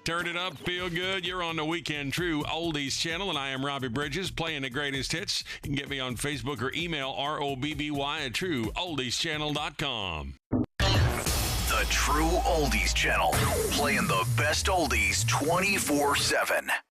Turn it up, feel good. You're on the Weekend True Oldies channel, and I am Robbie Bridges playing the greatest hits. You can get me on Facebook or email ROBBY@TrueOldiesChannel.com. The True Oldies channel, playing the best oldies 24/7.